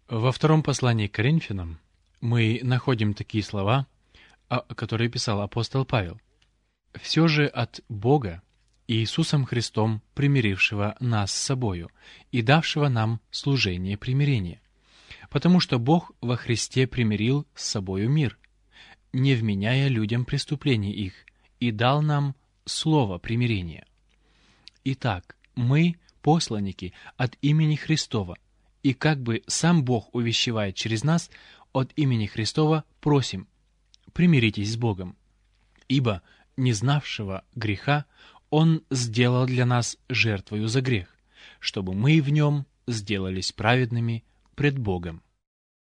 Во втором послании к Коринфянам мы находим такие слова, которые писал апостол Павел. «Все же от Бога, Иисусом Христом, примирившего нас с собою и давшего нам служение примирения. Потому что Бог во Христе примирил с собою мир, не вменяя людям преступлений их, и дал нам слово примирения. Итак, мы посланники от имени Христова, и как бы сам Бог увещевает через нас, от имени Христова просим: примиритесь с Богом. Ибо не знавшего греха Он сделал для нас жертвою за грех, чтобы мы в нем сделались праведными пред Богом».